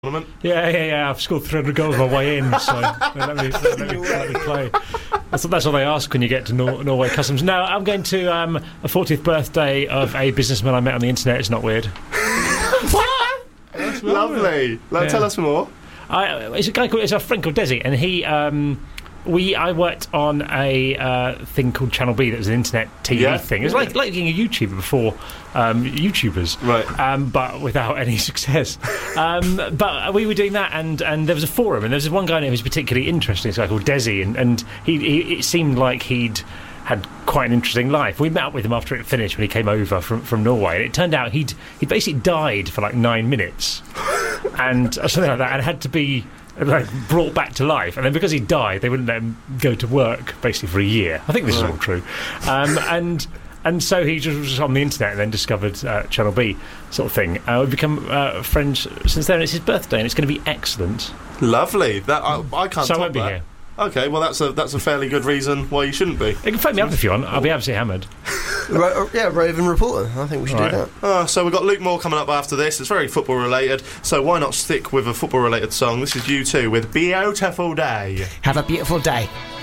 Yeah. I've scored 300 goals on my way in, so let me play. That's all they ask when you get to Norway Customs. No, I'm going to a 40th birthday of a businessman I met on the internet. It's not weird. What? Lovely. Tell us more. It's a friend called Desi, and he. I worked on a thing called Channel B that was an internet TV thing. It was like being a YouTuber before YouTubers, right? But without any success. But we were doing that, and there was a forum, and there was one guy who was particularly interesting. This guy called Desi, and he it seemed like he'd had quite an interesting life. We met up with him after it finished when he came over from Norway, and it turned out he'd basically died for like 9 minutes, and something like that, and had to be brought back to life, and then because he died, they wouldn't let him go to work basically for a year. I think this is all true, and so he just was on the internet and then discovered Channel B sort of thing. We've become friends since then. It's his birthday, and it's going to be excellent. Lovely. That I can't. So I top won't be that. here. Okay, well that's a fairly good reason why you shouldn't be. You can phone me up if you want. I'll be absolutely hammered. Roving reporter. I think we should do that. So we've got Luke Moore coming up after this. It's very football related, so why not stick with a football related song? This is U2 with Beautiful Day. Have a beautiful day.